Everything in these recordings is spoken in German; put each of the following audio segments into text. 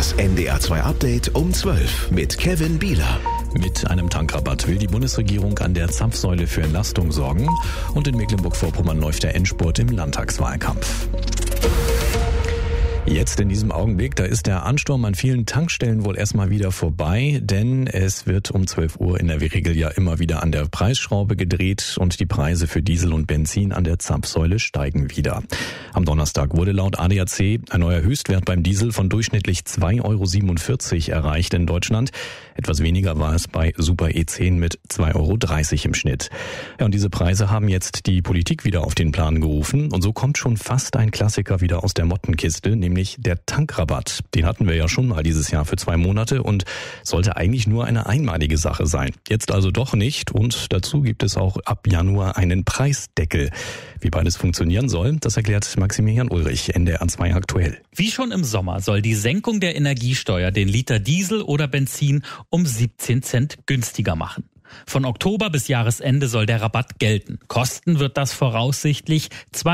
Das NDR 2 Update um 12 mit Kevin Bieler. Mit einem Tankrabatt will die Bundesregierung an der Zapfsäule für Entlastung sorgen. Und in Mecklenburg-Vorpommern läuft der Endspurt im Landtagswahlkampf. Jetzt in diesem Augenblick, da ist der Ansturm an vielen Tankstellen wohl erstmal wieder vorbei, denn es wird um 12 Uhr in der Regel ja immer wieder an der Preisschraube gedreht und die Preise für Diesel und Benzin an der Zapfsäule steigen wieder. Am Donnerstag wurde laut ADAC ein neuer Höchstwert beim Diesel von durchschnittlich 2,47 € erreicht in Deutschland. Etwas weniger war es bei Super E10 mit 2,30 € im Schnitt. Ja, und diese Preise haben jetzt die Politik wieder auf den Plan gerufen und so kommt schon fast ein Klassiker wieder aus der Mottenkiste, nämlich der Tankrabatt. Den hatten wir ja schon mal dieses Jahr für 2 Monate und sollte eigentlich nur eine einmalige Sache sein. Jetzt also doch nicht und dazu gibt es auch ab Januar einen Preisdeckel. Wie beides funktionieren soll, das erklärt Maximilian Ulrich, NDR 2 aktuell. Wie schon im Sommer soll die Senkung der Energiesteuer den Liter Diesel oder Benzin um 17 Cent günstiger machen. Von Oktober bis Jahresende soll der Rabatt gelten. Kosten wird das voraussichtlich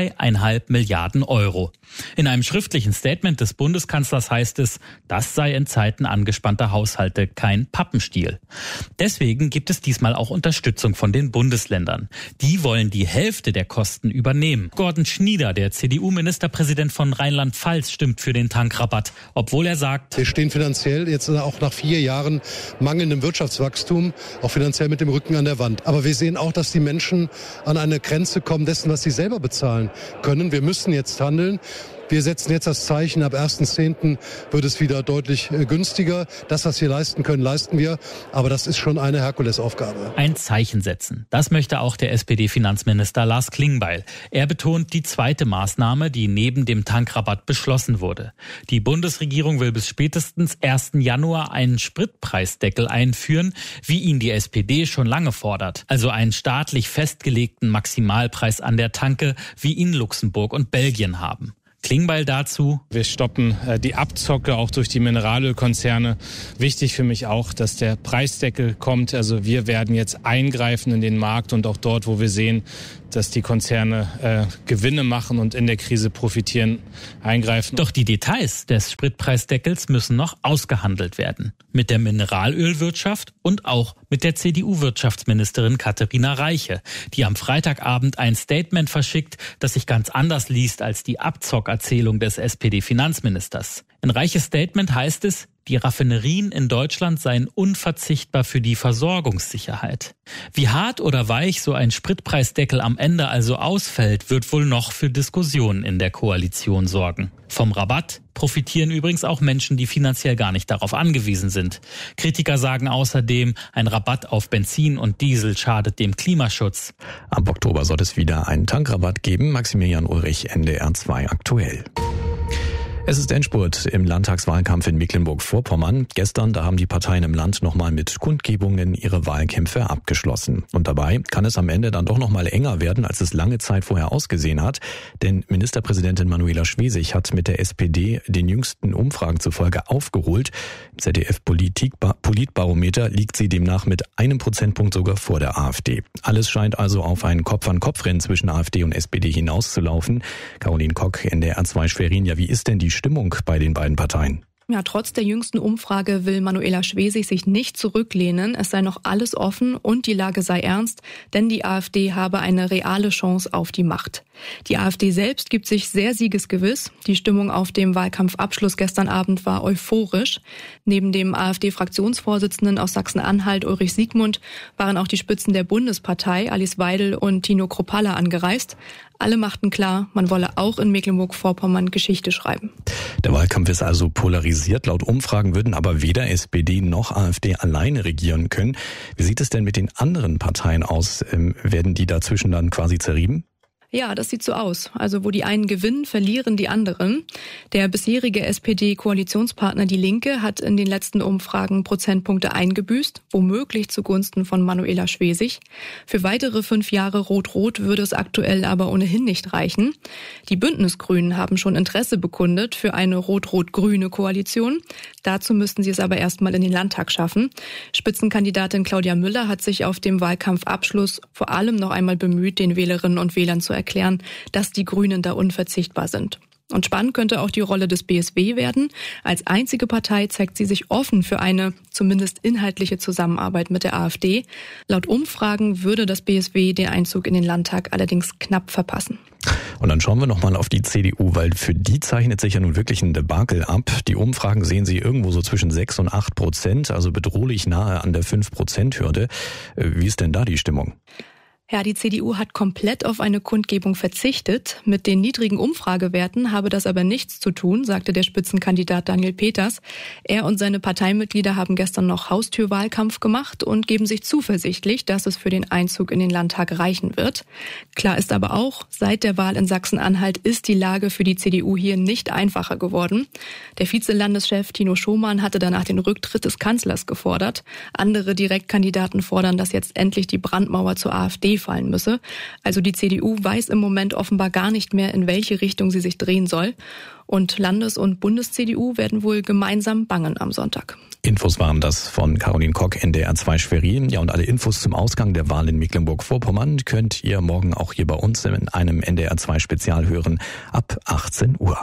2,5 Milliarden €. In einem schriftlichen Statement des Bundeskanzlers heißt es, das sei in Zeiten angespannter Haushalte kein Pappenstiel. Deswegen gibt es diesmal auch Unterstützung von den Bundesländern. Die wollen die Hälfte der Kosten übernehmen. Gordon Schnieder, der CDU-Ministerpräsident von Rheinland-Pfalz, stimmt für den Tankrabatt, obwohl er sagt, wir stehen finanziell jetzt auch nach 4 Jahren mangelndem Wirtschaftswachstum, auch finanziell mit dem Rücken an der Wand. Aber wir sehen auch, dass die Menschen an eine Grenze kommen dessen, was sie selber bezahlen können. Wir müssen jetzt handeln. Wir setzen jetzt das Zeichen, ab 1.10. wird es wieder deutlich günstiger. Das, was wir leisten können, leisten wir. Aber das ist schon eine Herkulesaufgabe. Ein Zeichen setzen. Das möchte auch der SPD-Finanzminister Lars Klingbeil. Er betont die zweite Maßnahme, die neben dem Tankrabatt beschlossen wurde. Die Bundesregierung will bis spätestens 1. Januar einen Spritpreisdeckel einführen, wie ihn die SPD schon lange fordert. Also einen staatlich festgelegten Maximalpreis an der Tanke, wie ihn Luxemburg und Belgien haben. Klingbeil dazu. Wir stoppen die Abzocke auch durch die Mineralölkonzerne. Wichtig für mich auch, dass der Preisdeckel kommt. Also wir werden jetzt eingreifen in den Markt und auch dort, wo wir sehen, dass die Konzerne Gewinne machen und in der Krise profitieren, eingreifen. Doch die Details des Spritpreisdeckels müssen noch ausgehandelt werden. Mit der Mineralölwirtschaft und auch mit der CDU-Wirtschaftsministerin Katharina Reiche, die am Freitagabend ein Statement verschickt, das sich ganz anders liest als die Abzockerzählung des SPD-Finanzministers. In Reiches Statement heißt es, die Raffinerien in Deutschland seien unverzichtbar für die Versorgungssicherheit. Wie hart oder weich so ein Spritpreisdeckel am Ende also ausfällt, wird wohl noch für Diskussionen in der Koalition sorgen. Vom Rabatt profitieren übrigens auch Menschen, die finanziell gar nicht darauf angewiesen sind. Kritiker sagen außerdem, ein Rabatt auf Benzin und Diesel schadet dem Klimaschutz. Ab Oktober soll es wieder einen Tankrabatt geben. Maximilian Ulrich, NDR 2 aktuell. Es ist Endspurt im Landtagswahlkampf in Mecklenburg-Vorpommern. Gestern, da haben die Parteien im Land nochmal mit Kundgebungen ihre Wahlkämpfe abgeschlossen. Und dabei kann es am Ende dann doch nochmal enger werden, als es lange Zeit vorher ausgesehen hat. Denn Ministerpräsidentin Manuela Schwesig hat mit der SPD den jüngsten Umfragen zufolge aufgeholt. Im ZDF-Politbarometer liegt sie demnach mit 1 Prozentpunkt sogar vor der AfD. Alles scheint also auf ein Kopf-an-Kopf-Rennen zwischen AfD und SPD hinauszulaufen. Caroline Kock, NDR 2 Schwerin. Ja, wie ist denn die Stimmung bei den beiden Parteien? Ja, trotz der jüngsten Umfrage will Manuela Schwesig sich nicht zurücklehnen. Es sei noch alles offen und die Lage sei ernst, denn die AfD habe eine reale Chance auf die Macht. Die AfD selbst gibt sich sehr siegesgewiss. Die Stimmung auf dem Wahlkampfabschluss gestern Abend war euphorisch. Neben dem AfD-Fraktionsvorsitzenden aus Sachsen-Anhalt Ulrich Siegmund waren auch die Spitzen der Bundespartei Alice Weidel und Tino Kruppalla angereist. Alle machten klar, man wolle auch in Mecklenburg-Vorpommern Geschichte schreiben. Der Wahlkampf ist also polarisiert. Laut Umfragen würden aber weder SPD noch AfD alleine regieren können. Wie sieht es denn mit den anderen Parteien aus? Werden die dazwischen dann quasi zerrieben? Ja, das sieht so aus. Also wo die einen gewinnen, verlieren die anderen. Der bisherige SPD-Koalitionspartner Die Linke hat in den letzten Umfragen Prozentpunkte eingebüßt, womöglich zugunsten von Manuela Schwesig. Für weitere 5 Jahre Rot-Rot würde es aktuell aber ohnehin nicht reichen. Die Bündnisgrünen haben schon Interesse bekundet für eine rot-rot-grüne Koalition. Dazu müssten sie es aber erstmal in den Landtag schaffen. Spitzenkandidatin Claudia Müller hat sich auf dem Wahlkampfabschluss vor allem noch einmal bemüht, den Wählerinnen und Wählern zu erklären, dass die Grünen da unverzichtbar sind. Und spannend könnte auch die Rolle des BSW werden. Als einzige Partei zeigt sie sich offen für eine zumindest inhaltliche Zusammenarbeit mit der AfD. Laut Umfragen würde das BSW den Einzug in den Landtag allerdings knapp verpassen. Und dann schauen wir nochmal auf die CDU, weil für die zeichnet sich ja nun wirklich ein Debakel ab. Die Umfragen sehen Sie irgendwo so zwischen 6 und 8%, also bedrohlich nahe an der 5%-Hürde. Wie ist denn da die Stimmung? Ja, die CDU hat komplett auf eine Kundgebung verzichtet. Mit den niedrigen Umfragewerten habe das aber nichts zu tun, sagte der Spitzenkandidat Daniel Peters. Er und seine Parteimitglieder haben gestern noch Haustürwahlkampf gemacht und geben sich zuversichtlich, dass es für den Einzug in den Landtag reichen wird. Klar ist aber auch, seit der Wahl in Sachsen-Anhalt ist die Lage für die CDU hier nicht einfacher geworden. Der Vizelandeschef Tino Schomann hatte danach den Rücktritt des Kanzlers gefordert. Andere Direktkandidaten fordern, dass jetzt endlich die Brandmauer zur AfD fallen müsse. Also die CDU weiß im Moment offenbar gar nicht mehr, in welche Richtung sie sich drehen soll. Und Landes- und Bundes-CDU werden wohl gemeinsam bangen am Sonntag. Infos waren das von Caroline Kock, NDR 2 Schwerin. Ja, und alle Infos zum Ausgang der Wahl in Mecklenburg-Vorpommern könnt ihr morgen auch hier bei uns in einem NDR 2 Spezial hören ab 18 Uhr.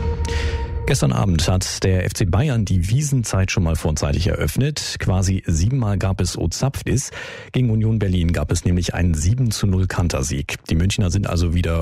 Gestern Abend hat der FC Bayern die Wiesenzeit schon mal vorzeitig eröffnet. Quasi 7-mal gab es Ozapfis. Gegen Union Berlin gab es nämlich einen 7:0 Kantersieg. Die Münchner sind also wieder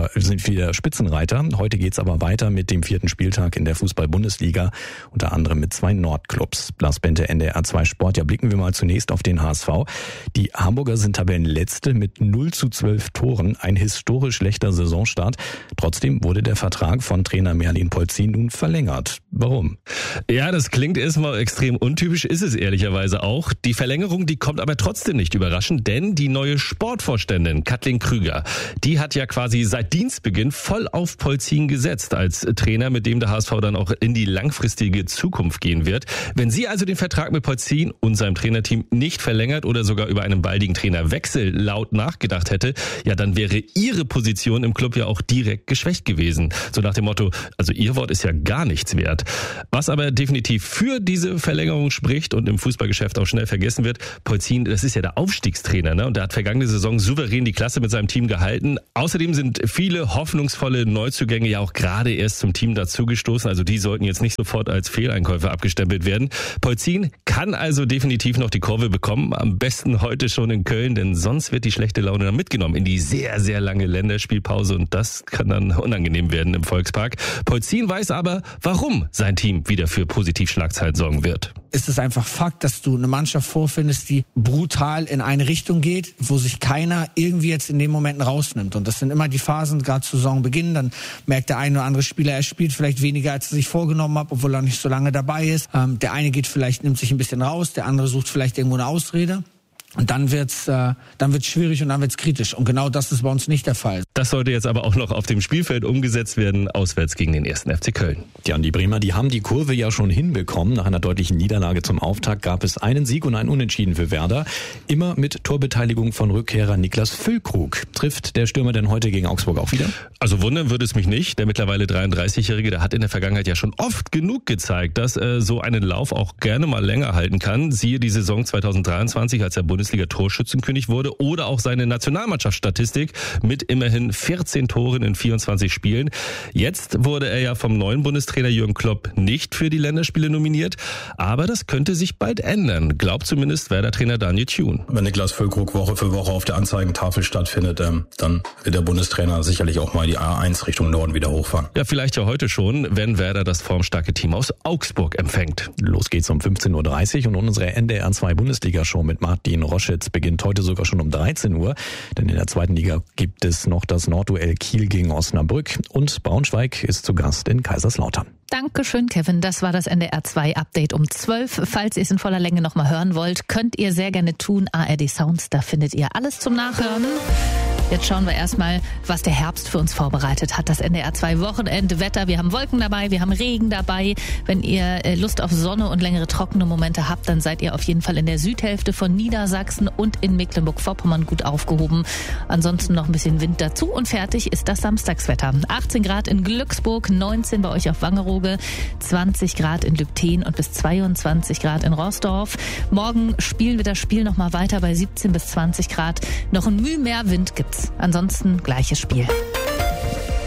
Spitzenreiter. Heute geht's aber weiter mit dem 4. Spieltag in der Fußball-Bundesliga, unter anderem mit 2 Nordclubs. Lars Bente, NDR 2 Sport. Ja, blicken wir mal zunächst auf den HSV. Die Hamburger sind Tabellenletzte mit 0:12 Toren. Ein historisch schlechter Saisonstart. Trotzdem wurde der Vertrag von Trainer Merlin Polzin nun verlängert. Warum? Ja, das klingt erstmal extrem untypisch, ist es ehrlicherweise auch. Die Verlängerung, die kommt aber trotzdem nicht überraschend, denn die neue Sportvorständin Kathleen Krüger, die hat ja quasi seit Dienstbeginn voll auf Polzin gesetzt als Trainer, mit dem der HSV dann auch in die langfristige Zukunft gehen wird. Wenn sie also den Vertrag mit Polzin und seinem Trainerteam nicht verlängert oder sogar über einen baldigen Trainerwechsel laut nachgedacht hätte, ja, dann wäre ihre Position im Club ja auch direkt geschwächt gewesen. So nach dem Motto, also ihr Wort ist ja gar nichts wert. Was aber definitiv für diese Verlängerung spricht und im Fußballgeschäft auch schnell vergessen wird, Polzin, das ist ja der Aufstiegstrainer, ne? Und der hat vergangene Saison souverän die Klasse mit seinem Team gehalten. Außerdem sind viele hoffnungsvolle Neuzugänge ja auch gerade erst zum Team dazugestoßen. Also die sollten jetzt nicht sofort als Fehleinkäufer abgestempelt werden. Polzin kann also definitiv noch die Kurve bekommen. Am besten heute schon in Köln, denn sonst wird die schlechte Laune dann mitgenommen in die sehr, sehr lange Länderspielpause und das kann dann unangenehm werden im Volkspark. Polzin weiß aber, warum sein Team wieder für Positivschlagzeilen sorgen wird. Ist es einfach Fakt, dass du eine Mannschaft vorfindest, die brutal in eine Richtung geht, wo sich keiner irgendwie jetzt in den Momenten rausnimmt. Und das sind immer die Phasen, gerade zu Saisonbeginn, dann merkt der eine oder andere Spieler, er spielt vielleicht weniger, als er sich vorgenommen hat, obwohl er nicht so lange dabei ist. Der eine geht vielleicht, nimmt sich ein bisschen raus, der andere sucht vielleicht irgendwo eine Ausrede. Und dann wird's schwierig und dann wird's kritisch. Und genau das ist bei uns nicht der Fall. Das sollte jetzt aber auch noch auf dem Spielfeld umgesetzt werden, auswärts gegen den 1. FC Köln. Ja, und die Bremer, die haben die Kurve ja schon hinbekommen. Nach einer deutlichen Niederlage zum Auftakt gab es einen Sieg und ein Unentschieden für Werder. Immer mit Torbeteiligung von Rückkehrer Niklas Füllkrug. Trifft der Stürmer denn heute gegen Augsburg auch wieder? Also wundern würde es mich nicht. Der mittlerweile 33-Jährige, der hat in der Vergangenheit ja schon oft genug gezeigt, dass er so einen Lauf auch gerne mal länger halten kann. Siehe die Saison 2023, als er Bundesliga-Torschützenkönig wurde, oder auch seine Nationalmannschaftsstatistik mit immerhin 14 Toren in 24 Spielen. Jetzt wurde er ja vom neuen Bundestrainer Jürgen Klopp nicht für die Länderspiele nominiert, aber das könnte sich bald ändern, glaubt zumindest Werder-Trainer Daniel Thune. Wenn Niklas Füllkrug Woche für Woche auf der Anzeigentafel stattfindet, dann wird der Bundestrainer sicherlich auch mal die A1 Richtung Norden wieder hochfahren. Ja, vielleicht ja heute schon, wenn Werder das formstarke Team aus Augsburg empfängt. Los geht's um 15:30 Uhr und unsere NDR 2 Bundesliga-Show mit Martin Roschitz beginnt heute sogar schon um 13 Uhr, denn in der zweiten Liga gibt es noch das Nordduell Kiel gegen Osnabrück und Braunschweig ist zu Gast in Kaiserslautern. Dankeschön, Kevin. Das war das NDR 2 Update um 12. Falls ihr es in voller Länge nochmal hören wollt, könnt ihr sehr gerne tun. ARD Sounds, da findet ihr alles zum Nachhören. Jetzt schauen wir erstmal, was der Herbst für uns vorbereitet hat. Das NDR 2 Wochenendwetter. Wir haben Wolken dabei, wir haben Regen dabei. Wenn ihr Lust auf Sonne und längere trockene Momente habt, dann seid ihr auf jeden Fall in der Südhälfte von Niedersachsen und in Mecklenburg-Vorpommern gut aufgehoben. Ansonsten noch ein bisschen Wind dazu und fertig ist das Samstagswetter. 18 Grad in Glücksburg, 19 bei euch auf Wangerooge, 20 Grad in Lübten und bis 22 Grad in Roßdorf. Morgen spielen wir das Spiel nochmal weiter bei 17 bis 20 Grad. Noch ein Mühe mehr Wind gibt's. Ansonsten gleiches Spiel.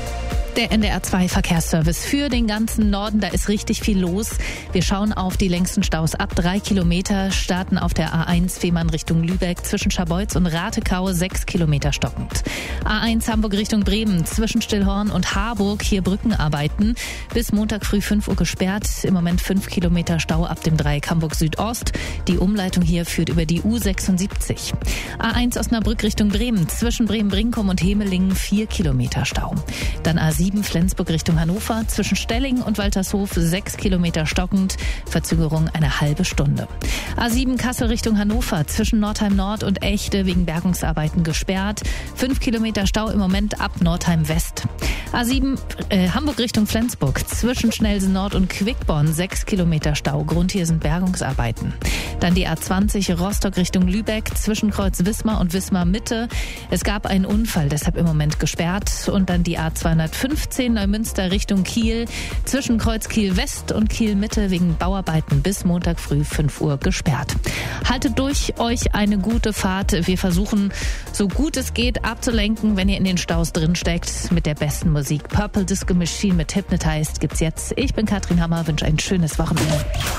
Der NDR2 Verkehrsservice für den ganzen Norden, da ist richtig viel los. Wir schauen auf die längsten Staus ab 3 Kilometer, starten auf der A1 Fehmarn Richtung Lübeck zwischen Scharbeutz und Ratekau 6 Kilometer stockend. A1 Hamburg Richtung Bremen zwischen Stillhorn und Harburg, hier Brückenarbeiten. Bis Montag früh 5 Uhr gesperrt, im Moment 5 Kilometer Stau ab dem Dreieck Hamburg Südost. Die Umleitung hier führt über die U76. A1 Osnabrück Richtung Bremen zwischen Bremen-Brinkum und Hemelingen 4 Kilometer Stau. Dann A7 Flensburg Richtung Hannover zwischen Stellingen und Waltershof 6 Kilometer stockend, Verzögerung eine halbe Stunde. A7 Kassel Richtung Hannover zwischen Nordheim Nord und Echte wegen Bergungsarbeiten gesperrt, 5 Kilometer Stau im Moment ab Nordheim West. A7 Hamburg Richtung Flensburg zwischen Schnellsen Nord und Quickborn 6 Kilometer Stau, Grund hier sind Bergungsarbeiten. Dann die A20 Rostock Richtung Lübeck zwischen Kreuz Wismar und Wismar Mitte. Es gab einen Unfall, deshalb im Moment gesperrt. Und dann die A215 Neumünster Richtung Kiel zwischen Kreuz Kiel West und Kiel Mitte wegen Bauarbeiten bis Montag früh 5 Uhr gesperrt. Haltet durch, euch eine gute Fahrt. Wir versuchen, so gut es geht, abzulenken, wenn ihr in den Staus drin steckt, mit der besten Musik. Purple Disco Machine mit Hypnotized gibt's jetzt. Ich bin Katrin Hammer, wünsche ein schönes Wochenende.